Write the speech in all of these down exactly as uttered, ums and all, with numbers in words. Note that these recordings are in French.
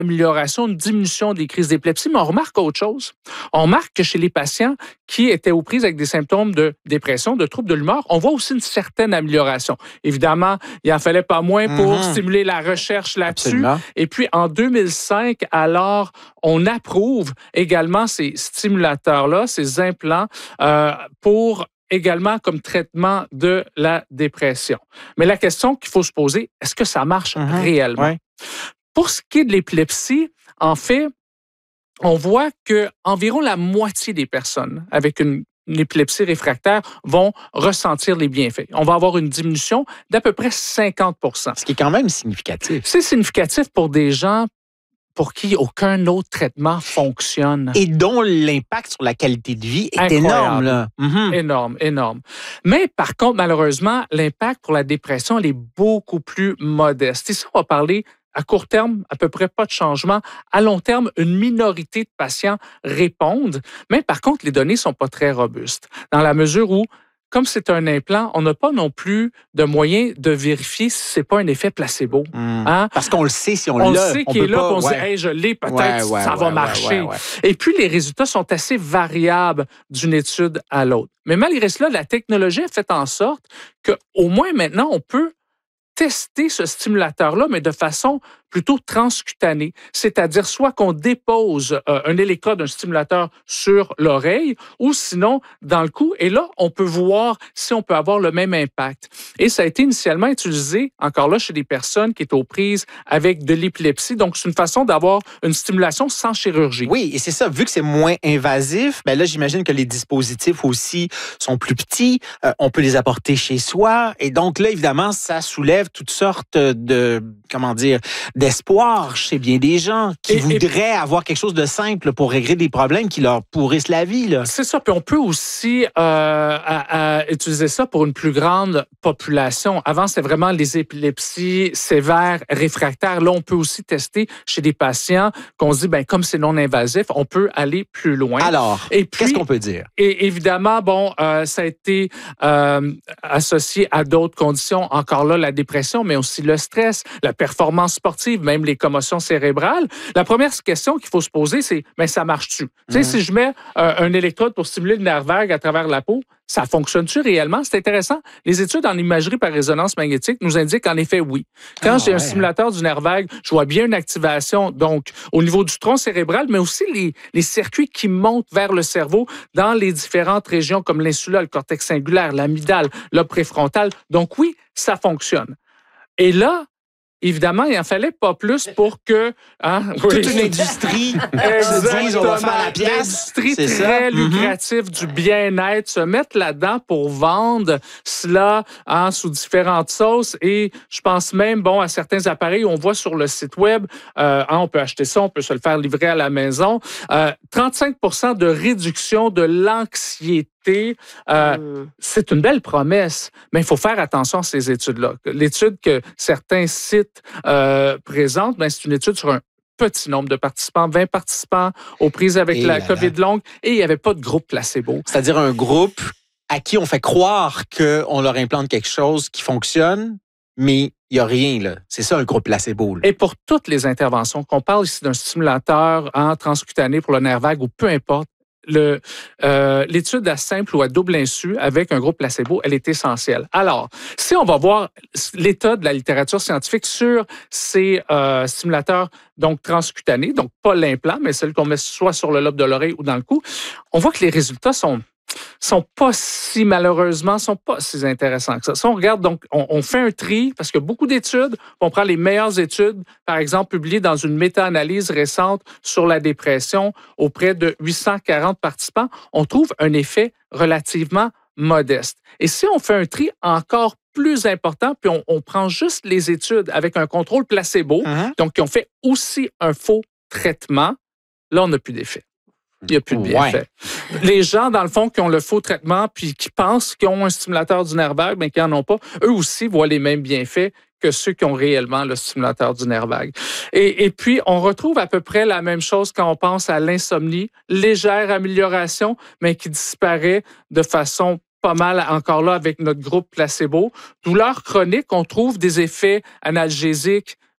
amélioration, une diminution des crises d'épilepsie, mais on remarque autre chose. On remarque que chez les patients qui étaient aux prises avec des symptômes de dépression, de troubles de l'humeur, on voit aussi une certaine amélioration. Évidemment, il en fallait pas moins pour mm-hmm. stimuler la recherche là-dessus. Absolument. Et puis, en deux mille cinq, alors, on approuve également ces stimulateurs-là, ces implants, euh, pour également comme traitement de la dépression. Mais la question qu'il faut se poser, est-ce que ça marche mm-hmm. réellement? Ouais. Pour ce qui est de l'épilepsie, en fait, on voit qu'environ la moitié des personnes avec une, une épilepsie réfractaire vont ressentir les bienfaits. On va avoir une diminution d'à peu près cinquante pour cent. Ce qui est quand même significatif. C'est significatif pour des gens pour qui aucun autre traitement fonctionne. Et dont l'impact sur la qualité de vie est Incroyable. énorme. Là. Mm-hmm. Énorme, énorme. Mais par contre, malheureusement, l'impact pour la dépression, elle est beaucoup plus modeste. Ici, on va parler à court terme, à peu près pas de changement. À long terme, une minorité de patients répondent. Mais par contre, les données sont pas très robustes. Dans la mesure où, comme c'est un implant, on n'a pas non plus de moyens de vérifier si c'est pas un effet placebo. Mmh. Hein? Parce qu'on le sait si on, on l'a. le sait qu'il est là, pas... on ouais. se dit, hey, je l'ai, peut-être ouais, ouais, ça ouais, va ouais, marcher. Ouais, ouais. Et puis, les résultats sont assez variables d'une étude à l'autre. Mais malgré cela, la technologie a fait en sorte qu'au moins maintenant, on peut tester ce stimulateur-là, mais de façon plutôt transcutanée, c'est-à-dire soit qu'on dépose euh, un électrode, un stimulateur sur l'oreille, ou sinon dans le cou. Et là, on peut voir si on peut avoir le même impact. Et ça a été initialement utilisé, encore là, chez des personnes qui étaient aux prises avec de l'épilepsie. Donc, c'est une façon d'avoir une stimulation sans chirurgie. Oui, et c'est ça. Vu que c'est moins invasif, ben là, j'imagine que les dispositifs aussi sont plus petits. Euh, on peut les apporter chez soi. Et donc là, évidemment, ça soulève toutes sortes de, comment dire, d'espoir chez bien des gens qui et, voudraient et, avoir quelque chose de simple pour régler des problèmes qui leur pourrissent la vie. Là. C'est ça. Puis on peut aussi euh, à, à utiliser ça pour une plus grande population. Avant, c'était vraiment les épilepsies sévères, réfractaires. Là, on peut aussi tester chez des patients qu'on se dit, ben comme c'est non invasif, on peut aller plus loin. Alors, et puis, qu'est-ce qu'on peut dire? Et évidemment, bon, euh, ça a été euh, associé à d'autres conditions. Encore là, la dépression, mais aussi le stress, la performance sportive, même les commotions cérébrales. La première question qu'il faut se poser, c'est, mais ça marche-tu? Mmh. Tu sais, si je mets euh, un électrode pour stimuler le nerf vague à travers la peau, ça fonctionne-tu réellement? C'est intéressant. Les études en imagerie par résonance magnétique nous indiquent en effet oui. Quand ah, j'ai ouais. un stimulateur du nerf vague, je vois bien une activation, donc, au niveau du tronc cérébral, mais aussi les, les circuits qui montent vers le cerveau dans les différentes régions comme l'insula, le cortex cingulaire, l'amygdale, lobe préfrontal. Donc oui, ça fonctionne. Et là, évidemment, il n'en fallait pas plus pour que... Hein, toute oui. une industrie se dise, on va faire la pièce. Une industrie très ça? lucrative mm-hmm. du bien-être, se mettre là-dedans pour vendre cela hein, sous différentes sauces. Et je pense même bon, à certains appareils, on voit sur le site web, euh, hein, on peut acheter ça, on peut se le faire livrer à la maison, euh, trente-cinq pour cent de réduction de l'anxiété. Euh, mm. C'est une belle promesse, mais il faut faire attention à ces études-là. L'étude que certains sites euh, présentent, ben, c'est une étude sur un petit nombre de participants, vingt participants aux prises avec et la là COVID là. longue, et il n'y avait pas de groupe placebo. C'est-à-dire un groupe à qui on fait croire qu'on leur implante quelque chose qui fonctionne, mais il n'y a rien, là. C'est ça, un groupe placebo. Là. Et pour toutes les interventions, qu'on parle ici d'un stimulateur en transcutané pour le nerf vague ou peu importe, Le, euh, l'étude à simple ou à double insu avec un groupe placebo, elle est essentielle. Alors, si on va voir l'état de la littérature scientifique sur ces euh, stimulateurs donc transcutanés, donc pas l'implant, mais celui qu'on met soit sur le lobe de l'oreille ou dans le cou, on voit que les résultats sont sont pas si, malheureusement, sont pas si intéressants que ça. Si on regarde, donc, on, on fait un tri, parce que beaucoup d'études, on prend les meilleures études, par exemple, publiées dans une méta-analyse récente sur la dépression auprès de huit cent quarante participants, on trouve un effet relativement modeste. Et si on fait un tri encore plus important, puis on, on prend juste les études avec un contrôle placebo, uh-huh. donc qui ont fait aussi un faux traitement, là, on n'a plus d'effet. Il n'y a plus de bienfait. Ouais. Les gens, dans le fond, qui ont le faux traitement puis qui pensent qu'ils ont un stimulateur du nerf vague, mais qui n'en ont pas, eux aussi voient les mêmes bienfaits que ceux qui ont réellement le stimulateur du nerf vague. Et, et puis, on retrouve à peu près la même chose quand on pense à l'insomnie. Légère amélioration, mais qui disparaît de façon pas mal encore là avec notre groupe placebo. Douleur chronique, on trouve des effets analgésiques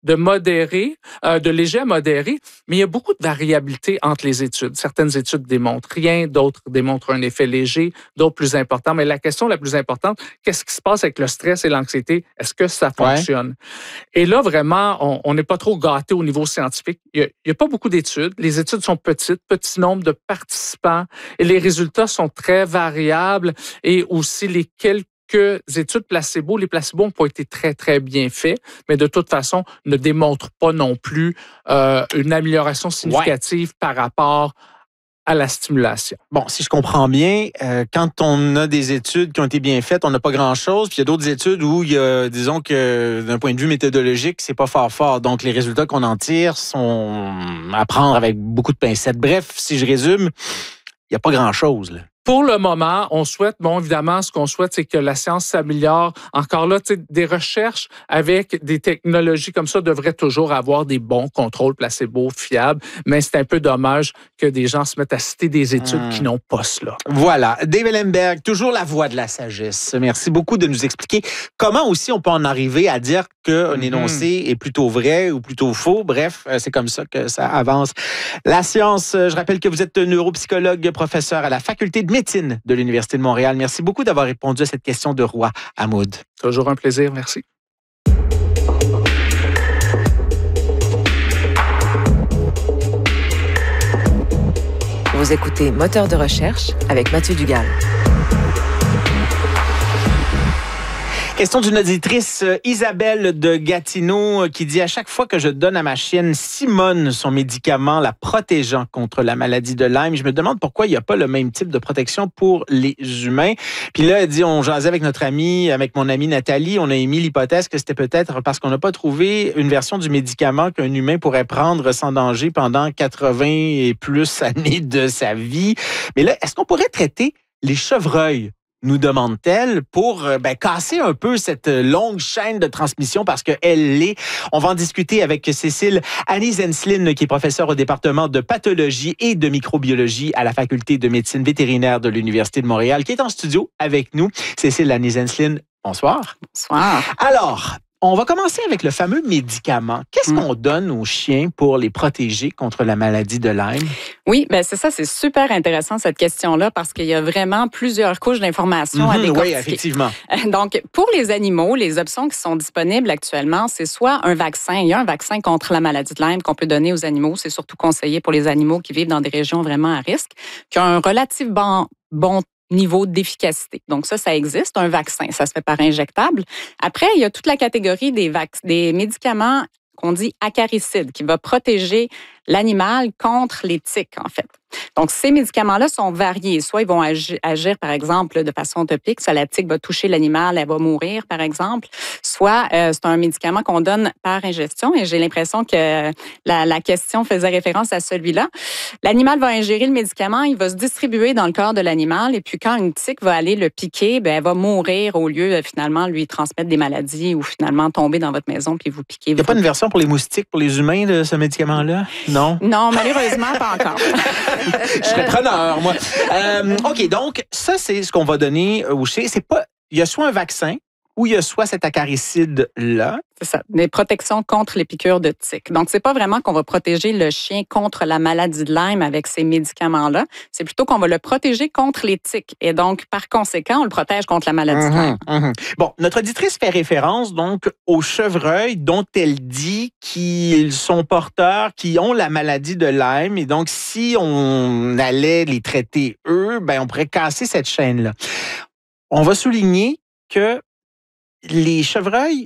de modéré, euh, de léger à modéré, mais il y a beaucoup de variabilité entre les études. Certaines études démontrent rien, d'autres démontrent un effet léger, d'autres plus important. Mais la question la plus importante, qu'est-ce qui se passe avec le stress et l'anxiété? Est-ce que ça fonctionne? Ouais. Et là, vraiment, on n'est pas trop gâté au niveau scientifique. Il n'y a, a pas beaucoup d'études. Les études sont petites, petit nombre de participants et les résultats sont très variables et aussi les quelques que études placebo, les placebos n'ont pas été très, très bien faits, mais de toute façon, ne démontrent pas non plus euh, une amélioration significative ouais. par rapport à la stimulation. Bon, si je comprends bien, euh, quand on a des études qui ont été bien faites, on n'a pas grand-chose, puis il y a d'autres études où il y a, disons que d'un point de vue méthodologique, c'est pas fort fort. Donc, les résultats qu'on en tire sont à prendre avec beaucoup de pincettes. Bref, si je résume, il n'y a pas grand-chose, là. Pour le moment, on souhaite, bon, évidemment, ce qu'on souhaite, c'est que la science s'améliore. Encore là, tu sais, des recherches avec des technologies comme ça devraient toujours avoir des bons contrôles placebo fiables, mais c'est un peu dommage que des gens se mettent à citer des études mmh. qui n'ont pas cela. Voilà. Dave Ellenberg, toujours la voix de la sagesse. Merci beaucoup de nous expliquer comment aussi on peut en arriver à dire qu'un mmh. énoncé est plutôt vrai ou plutôt faux. Bref, c'est comme ça que ça avance. La science, je rappelle que vous êtes neuropsychologue, professeur à la faculté de médecine de l'Université de Montréal. Merci beaucoup d'avoir répondu à cette question de Roi Hamoud. Toujours un plaisir, merci. Vous écoutez Moteur de recherche avec Mathieu Dugal. Question d'une auditrice, Isabelle de Gatineau, qui dit « À chaque fois que je donne à ma chienne Simone son médicament la protégeant contre la maladie de Lyme, je me demande pourquoi il n'y a pas le même type de protection pour les humains. » Puis là, elle dit « On jasait avec notre amie, avec mon amie Nathalie, on a émis l'hypothèse que c'était peut-être parce qu'on n'a pas trouvé une version du médicament qu'un humain pourrait prendre sans danger pendant quatre-vingts et plus années de sa vie. Mais là, est-ce qu'on pourrait traiter les chevreuils? » nous demande-t-elle, pour ben, casser un peu cette longue chaîne de transmission parce qu'elle l'est. On va en discuter avec Cécile Annie-Zenslin, qui est professeure au département de pathologie et de microbiologie à la faculté de médecine vétérinaire de l'Université de Montréal, qui est en studio avec nous. Cécile Annie-Zenslin, bonsoir. Bonsoir. Alors, on va commencer avec le fameux médicament. Qu'est-ce mmh. qu'on donne aux chiens pour les protéger contre la maladie de Lyme? Oui, ben c'est ça, c'est super intéressant cette question-là parce qu'il y a vraiment plusieurs couches d'informations mmh, à décortiquer. Oui, effectivement. Donc, pour les animaux, les options qui sont disponibles actuellement, c'est soit un vaccin. Il y a un vaccin contre la maladie de Lyme qu'on peut donner aux animaux. C'est surtout conseillé pour les animaux qui vivent dans des régions vraiment à risque, qui ont un relatif bon, bon niveau d'efficacité. Donc ça, ça existe, un vaccin. Ça se fait par injectable. Après, il y a toute la catégorie des, vac- des médicaments qu'on dit acaricides, qui va protéger l'animal contre les tiques, en fait. Donc, ces médicaments-là sont variés. Soit ils vont agir, agir, par exemple, de façon topique. Soit la tique va toucher l'animal, elle va mourir, par exemple. Soit euh, c'est un médicament qu'on donne par ingestion. Et j'ai l'impression que la, la question faisait référence à celui-là. L'animal va ingérer le médicament, il va se distribuer dans le corps de l'animal. Et puis, quand une tique va aller le piquer, ben, elle va mourir au lieu de finalement lui transmettre des maladies ou finalement tomber dans votre maison puis vous piquer. Il n'y a pas une version pour les moustiques, pour les humains, de ce médicament-là? Non? Non, malheureusement, pas encore. Je serais preneur, moi. Euh, OK, donc, ça, c'est ce qu'on va donner aux chiens. C'est pas... Il y a soit un vaccin ou il y a soit cet acaricide-là. C'est ça, des protections contre les piqûres de tiques. Donc, c'est pas vraiment qu'on va protéger le chien contre la maladie de Lyme avec ces médicaments-là. C'est plutôt qu'on va le protéger contre les tiques. Et donc, par conséquent, on le protège contre la maladie mmh, de Lyme. Mmh. Bon, notre auditrice fait référence donc aux chevreuils dont elle dit qu'ils sont porteurs, qui ont la maladie de Lyme. Et donc, si on allait les traiter eux, ben, on pourrait casser cette chaîne-là. On va souligner que les chevreuils,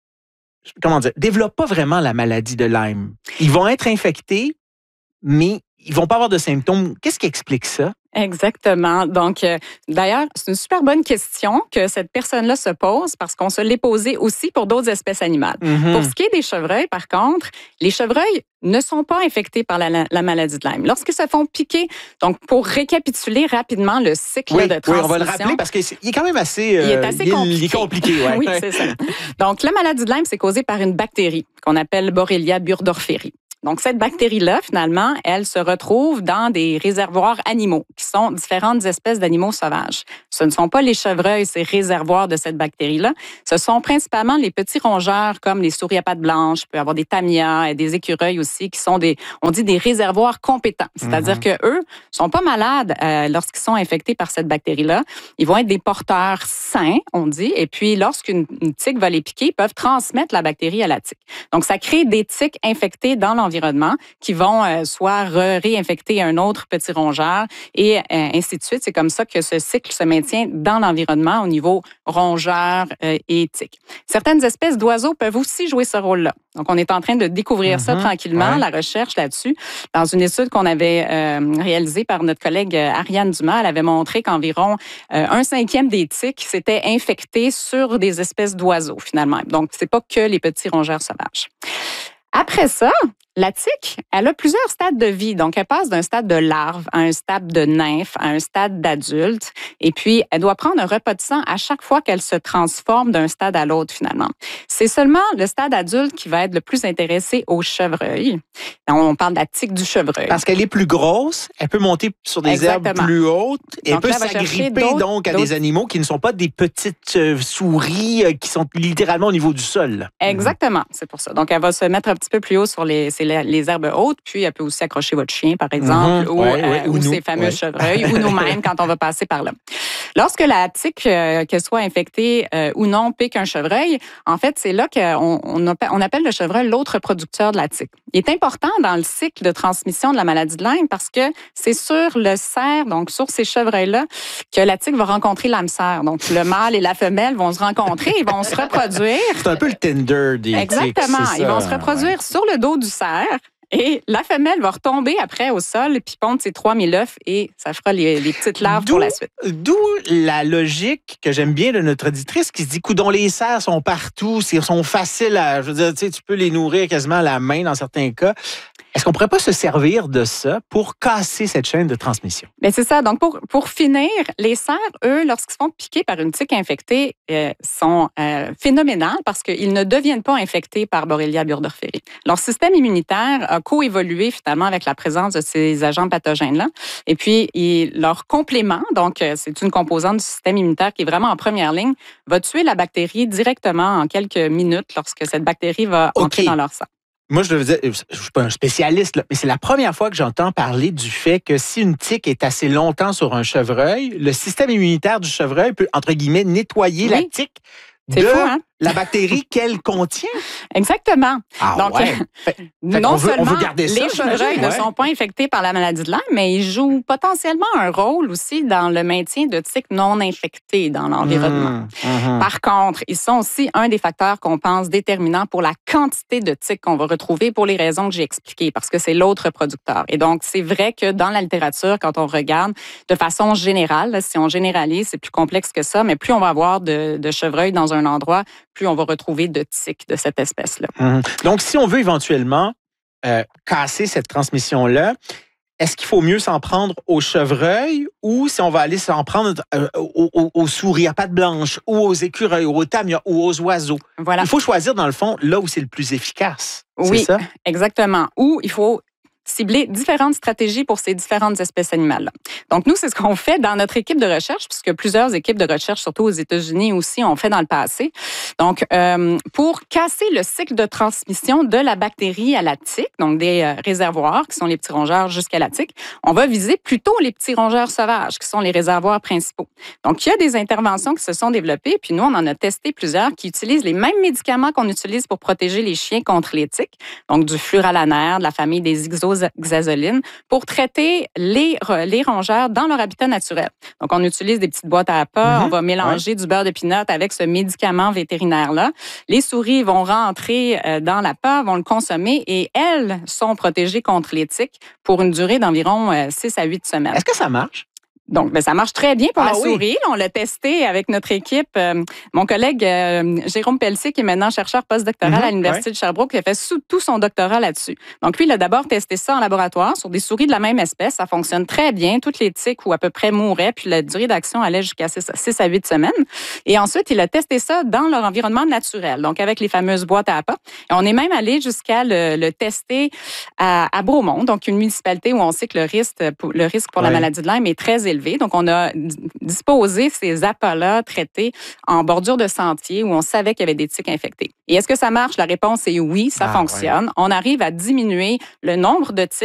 comment dire, développent pas vraiment la maladie de Lyme. Ils vont être infectés, mais ils vont pas avoir de symptômes. Qu'est-ce qui explique ça? Exactement. Donc, euh, d'ailleurs, c'est une super bonne question que cette personne-là se pose parce qu'on se l'est posée aussi pour d'autres espèces animales. Mm-hmm. Pour ce qui est des chevreuils, par contre, les chevreuils ne sont pas infectés par la, la maladie de Lyme. Lorsqu'ils se font piquer, donc pour récapituler rapidement le cycle oui, de transmission. Oui, on va le rappeler parce qu'il est quand même assez, euh, il est assez compliqué. Il est compliqué ouais. Oui, c'est ça. Donc, la maladie de Lyme, c'est causé par une bactérie qu'on appelle Borrelia burgdorferi. Donc, cette bactérie-là, finalement, elle se retrouve dans des réservoirs animaux, qui sont différentes espèces d'animaux sauvages. Ce ne sont pas les chevreuils, ces réservoirs de cette bactérie-là. Ce sont principalement les petits rongeurs, comme les souris à pattes blanches, il peut y avoir des tamias et des écureuils aussi, qui sont des, on dit des réservoirs compétents. C'est-à-dire mm-hmm. qu'eux sont pas malades euh, lorsqu'ils sont infectés par cette bactérie-là. Ils vont être des porteurs sains, on dit, et puis lorsqu'une une tique va les piquer, ils peuvent transmettre la bactérie à la tique. Donc, ça crée des tiques infectées dans l'environnement qui vont euh, soit re- réinfecter un autre petit rongeur et euh, ainsi de suite. C'est comme ça que ce cycle se maintient dans l'environnement au niveau rongeur euh, et tique. Certaines espèces d'oiseaux peuvent aussi jouer ce rôle-là. Donc, on est en train de découvrir mm-hmm. ça tranquillement, ouais. la recherche là-dessus. Dans une étude qu'on avait euh, réalisée par notre collègue Ariane Dumas, elle avait montré qu'environ euh, un cinquième des tiques s'étaient infectés sur des espèces d'oiseaux, finalement. Donc, c'est pas que les petits rongeurs sauvages. Après ça, la tique, elle a plusieurs stades de vie. Donc, elle passe d'un stade de larve à un stade de nymphe, à un stade d'adulte. Et puis, elle doit prendre un repas de sang à chaque fois qu'elle se transforme d'un stade à l'autre, finalement. C'est seulement le stade adulte qui va être le plus intéressé au chevreuil. On parle de la tique du chevreuil. Parce qu'elle est plus grosse, elle peut monter sur des Exactement. herbes plus hautes et donc, elle peut là, s'agripper donc à des animaux qui ne sont pas des petites euh, souris euh, qui sont littéralement au niveau du sol. Exactement, c'est pour ça. Donc, elle va se mettre un petit peu plus haut sur les, les herbes hautes, puis elle peut aussi accrocher votre chien, par exemple, mm-hmm. ou, ouais, ouais, euh, ou, ou ces fameux ouais. chevreuils, ou nous-mêmes quand on va passer par là. Lorsque la tique, euh, qu'elle soit infectée euh, ou non, pique un chevreuil, en fait, c'est là qu'on on appelle, on appelle le chevreuil l'autre producteur de la tique. Il est important dans le cycle de transmission de la maladie de Lyme parce que c'est sur le cerf, donc sur ces chevreuils-là, que la tique va rencontrer l'âme sœur. Donc, le mâle et la femelle vont se rencontrer, ils vont se reproduire. C'est un peu le Tinder des Exactement. tiques, ils vont se reproduire ouais. sur le dos du cerf. Et la femelle va retomber après au sol, puis pondre ses trois mille œufs et ça fera les, les petites larves d'où, pour la suite. D'où la logique que j'aime bien de notre auditrice qui se dit, coudonc, les cerfs sont partout, ils sont faciles à, je veux dire, tu sais, tu peux les nourrir quasiment à la main dans certains cas. Est-ce qu'on ne pourrait pas se servir de ça pour casser cette chaîne de transmission? Bien, c'est ça. Donc, pour, pour finir, les cerfs, eux, lorsqu'ils se font piquer par une tique infectée, euh, sont euh, phénoménales parce qu'ils ne deviennent pas infectés par Borrelia burgdorferi. Leur système immunitaire a coévolué finalement avec la présence de ces agents pathogènes-là. Et puis, il, leur complément, donc c'est une composante du système immunitaire qui est vraiment en première ligne, va tuer la bactérie directement en quelques minutes lorsque cette bactérie va okay. entrer dans leur sang. Moi, je ne suis pas un spécialiste, là, mais c'est la première fois que j'entends parler du fait que si une tique est assez longtemps sur un chevreuil, le système immunitaire du chevreuil peut, entre guillemets, nettoyer oui. la tique c'est de fou, hein? la bactérie qu'elle contient. Exactement. Ah, donc, ouais. fait, fait non veut, seulement ça, les chevreuils ouais. ne sont pas infectés par la maladie de Lyme, mais ils jouent potentiellement un rôle aussi dans le maintien de tiques non infectées dans l'environnement. Mmh, mmh. Par contre, ils sont aussi un des facteurs qu'on pense déterminants pour la quantité de tiques qu'on va retrouver pour les raisons que j'ai expliquées, parce que c'est l'autre producteur. Et donc, c'est vrai que dans la littérature, quand on regarde de façon générale, là, si on généralise, c'est plus complexe que ça, mais plus on va avoir de, de chevreuils dans un endroit, plus on va retrouver de tiques de cette espèce-là. Mmh. Donc, si on veut éventuellement euh, casser cette transmission-là, est-ce qu'il faut mieux s'en prendre aux chevreuils ou si on va aller s'en prendre euh, aux, aux, aux souris à pattes blanches ou aux écureuils, ou aux tamias ou aux oiseaux? Voilà. Il faut choisir, dans le fond, là où c'est le plus efficace. Oui, c'est ça? Exactement. Ou il faut cibler différentes stratégies pour ces différentes espèces animales. Donc, nous, c'est ce qu'on fait dans notre équipe de recherche, puisque plusieurs équipes de recherche, surtout aux États-Unis aussi, ont fait dans le passé. Donc, euh, pour casser le cycle de transmission de la bactérie à la tique, donc des euh, réservoirs, qui sont les petits rongeurs jusqu'à la tique, on va viser plutôt les petits rongeurs sauvages, qui sont les réservoirs principaux. Donc, il y a des interventions qui se sont développées, puis nous, on en a testé plusieurs qui utilisent les mêmes médicaments qu'on utilise pour protéger les chiens contre les tiques, donc du fluoralanaire, de la famille des ixo xazoline pour traiter les, les rongeurs dans leur habitat naturel. Donc, on utilise des petites boîtes à appât, mm-hmm. on va mélanger ouais. du beurre de pinot avec ce médicament vétérinaire-là. Les souris vont rentrer dans l'appât, vont le consommer et elles sont protégées contre les tiques pour une durée d'environ six à huit semaines. Est-ce que ça marche? Donc, ben, ça marche très bien pour ah, la oui. souris. On l'a testé avec notre équipe. Euh, mon collègue euh, Jérôme Pelletier, qui est maintenant chercheur postdoctoral Mm-hmm, à l'Université ouais. de Sherbrooke, qui a fait sous, tout son doctorat là-dessus. Donc, lui, il a d'abord testé ça en laboratoire sur des souris de la même espèce. Ça fonctionne très bien. Toutes les tiques ou à peu près mouraient, puis la durée d'action allait jusqu'à six à huit semaines. Et ensuite, il a testé ça dans leur environnement naturel, donc avec les fameuses boîtes à appâts. Et on est même allé jusqu'à le, le tester à, à Bromont, donc une municipalité où on sait que le risque pour, le risque pour ouais. la maladie de Lyme est très élevé. Donc, on a disposer ces appâts-là traités en bordure de sentier où on savait qu'il y avait des tiques infectées. Et est-ce que ça marche? La réponse est oui, ça ah, fonctionne. Ouais. On arrive à diminuer le nombre de tiques